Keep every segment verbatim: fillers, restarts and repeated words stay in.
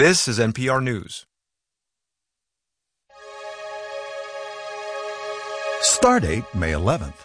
This is N P R News. Stardate, May eleventh.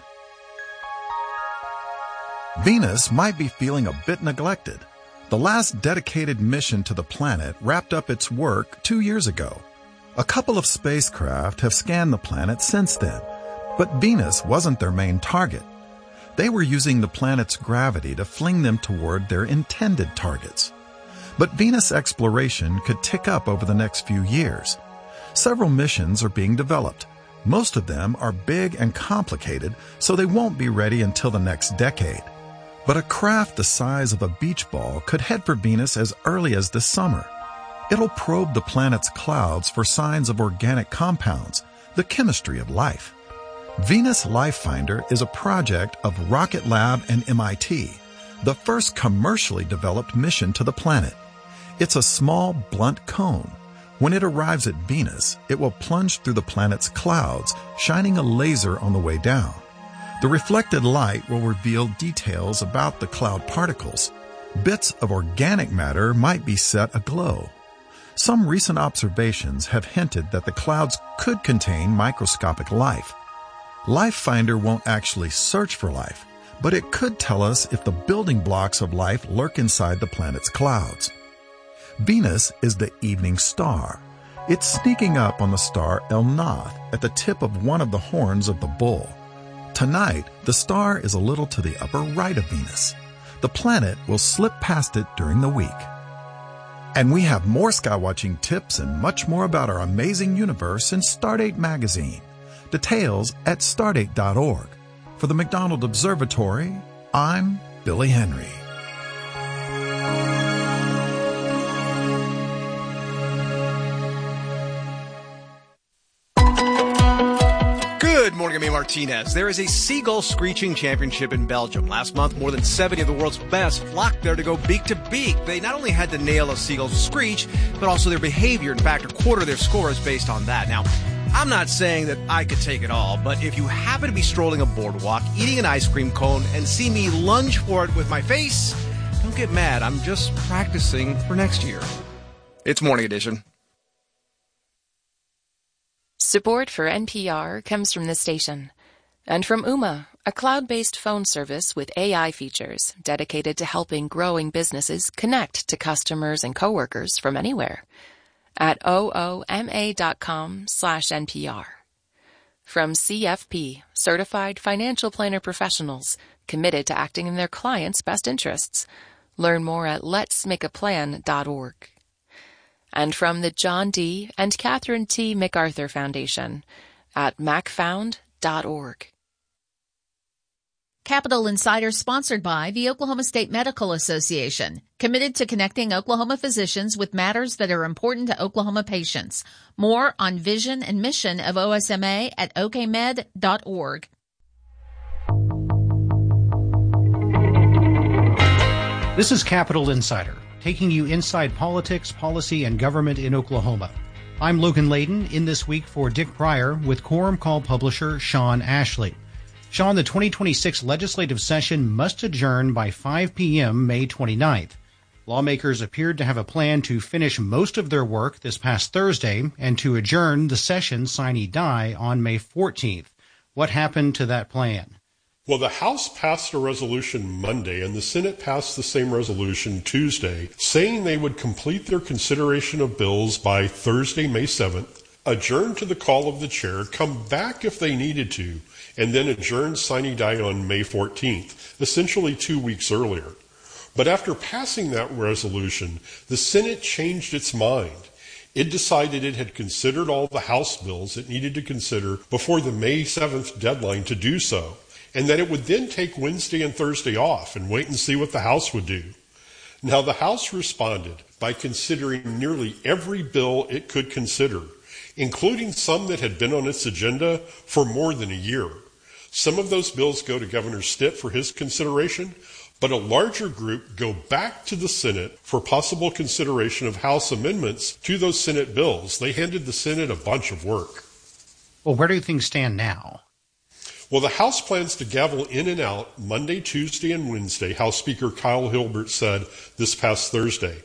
Venus might be feeling a bit neglected. The last dedicated mission to the planet wrapped up its work two years ago. A couple of spacecraft have scanned the planet since then, but Venus wasn't their main target. They were using the planet's gravity to fling them toward their intended targets. But Venus exploration could tick up over the next few years. Several missions are being developed. Most of them are big and complicated, so they won't be ready until the next decade. But a craft the size of a beach ball could head for Venus as early as this summer. It'll probe the planet's clouds for signs of organic compounds, the chemistry of life. Venus Life Finder is a project of Rocket Lab and M I T, the first commercially developed mission to the planet. It's a small, blunt cone. When it arrives at Venus, it will plunge through the planet's clouds, shining a laser on the way down. The reflected light will reveal details about the cloud particles. Bits of organic matter might be set aglow. Some recent observations have hinted that the clouds could contain microscopic life. Life Finder won't actually search for life, but it could tell us if the building blocks of life lurk inside the planet's clouds. Venus is the evening star. It's sneaking up on the star El Nath at the tip of one of the horns of the bull. Tonight, the star is a little to the upper right of Venus. The planet will slip past it during the week. And we have more skywatching tips and much more about our amazing universe in Stardate magazine. Details at stardate dot org. For the McDonald Observatory, I'm Billy Henry. Good morning, I'm Amy Martinez. There is a seagull screeching championship in Belgium. Last month, more than seventy of the world's best flocked there to go beak to beak. They not only had to nail a seagull's screech, but also their behavior. In fact, a quarter of their score is based on that. Now, I'm not saying that I could take it all, but if you happen to be strolling a boardwalk, eating an ice cream cone, and see me lunge for it with my face, don't get mad. I'm just practicing for next year. It's Morning Edition. Support for N P R comes from this station and from Ooma, a cloud-based phone service with A I features dedicated to helping growing businesses connect to customers and coworkers from anywhere at ooma.com slash NPR. From C F P, Certified Financial Planner Professionals committed to acting in their clients' best interests. Learn more at lets make a plan dot org. And from the John D. and Catherine T. MacArthur Foundation at mac found dot org. Capital Insider sponsored by the Oklahoma State Medical Association, committed to connecting Oklahoma physicians with matters that are important to Oklahoma patients. More on vision and mission of O S M A at o k med dot org. This is Capital Insider, taking you inside politics, policy, and government in Oklahoma. I'm Logan Layden, in this week for Dick Pryor with Quorum Call publisher Sean Ashley. Sean, the twenty twenty-six legislative session must adjourn by five p.m. May twenty-ninth. Lawmakers appeared to have a plan to finish most of their work this past Thursday and to adjourn the session sine die on May fourteenth. What happened to that plan? Well, the House passed a resolution Monday, and the Senate passed the same resolution Tuesday, saying they would complete their consideration of bills by Thursday, May seventh, adjourn to the call of the chair, come back if they needed to, and then adjourn sine die on May fourteenth, essentially two weeks earlier. But after passing that resolution, the Senate changed its mind. It decided it had considered all the House bills it needed to consider before the May seventh deadline to do so, and that it would then take Wednesday and Thursday off and wait and see what the House would do. Now, the House responded by considering nearly every bill it could consider, including some that had been on its agenda for more than a year. Some of those bills go to Governor Stitt for his consideration, but a larger group go back to the Senate for possible consideration of House amendments to those Senate bills. They handed the Senate a bunch of work. Well, where do things stand now? Well, the House plans to gavel in and out Monday, Tuesday, and Wednesday, House Speaker Kyle Hilbert said this past Thursday.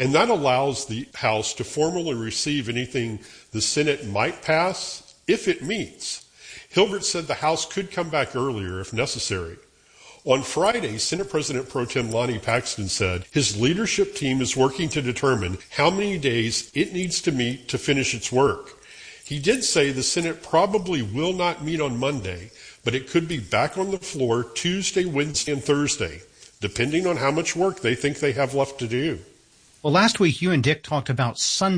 and that allows the House to formally receive anything the Senate might pass if it meets. Hilbert said the House could come back earlier if necessary. On Friday, Senate President Pro Tem Lonnie Paxton said his leadership team is working to determine how many days it needs to meet to finish its work. He did say the Senate probably will not meet on Monday, but it could be back on the floor Tuesday, Wednesday, and Thursday, depending on how much work they think they have left to do. Well, last week you and Dick talked about sunset